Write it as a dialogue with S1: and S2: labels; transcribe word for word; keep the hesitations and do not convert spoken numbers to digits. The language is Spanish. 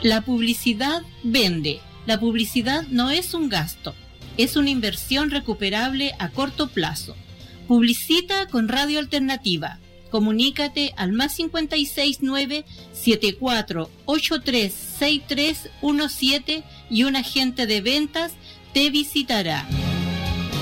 S1: La publicidad vende. La publicidad no es un gasto, es una inversión recuperable a corto plazo. Publicita con Radio Alternativa. Comunícate al más cincuenta y seis nueve siete cuatro ocho tres seis tres uno siete y un agente de ventas te visitará.